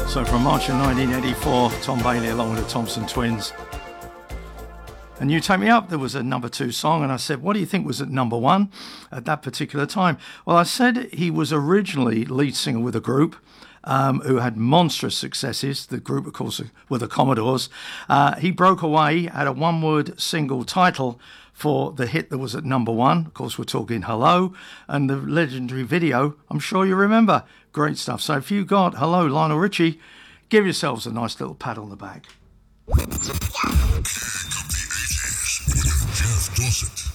So from March of 1984, Tom Bailey along with the Thompson Twins. And You Take Me Up, there was a number 2 song, and I said, what do you think was at number 1 at that particular time? Well, I said he was originally lead singer with a group who had monstrous successes. The group, of course, were the Commodores. He broke away, had a one-word single title for the hit that was at number 1. Of course, we're talking Hello, and the legendary video, I'm sure you remember. Great stuff. So if you got Hello, Lionel Richie, give yourselves a nice little pat on the back. Jeff Dorset.